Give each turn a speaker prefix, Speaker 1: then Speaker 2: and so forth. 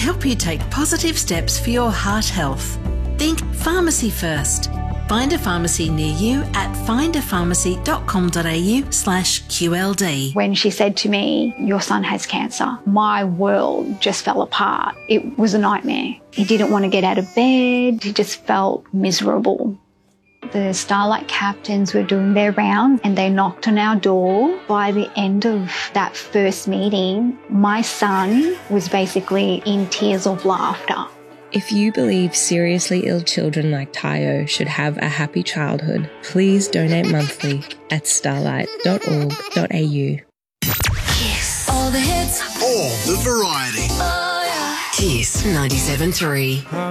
Speaker 1: help you take positive steps for your heart health. Think pharmacy first. Find a pharmacy near you at findapharmacy.com.au/QLD.
Speaker 2: When she said to me, "Your son has cancer," my world just fell apart. It was a nightmare. He didn't want to get out of bed. He just felt miserable. The Starlight captains were doing their rounds and they knocked on our door. By the end of that first meeting, my son was basically in tears of laughter.
Speaker 3: If you believe seriously ill children like Tayo should have a happy childhood, please donate monthly at starlight.org.au.
Speaker 4: Kiss. All the hits.
Speaker 5: All the variety.
Speaker 4: Oh, yeah.
Speaker 1: Kiss 97.3.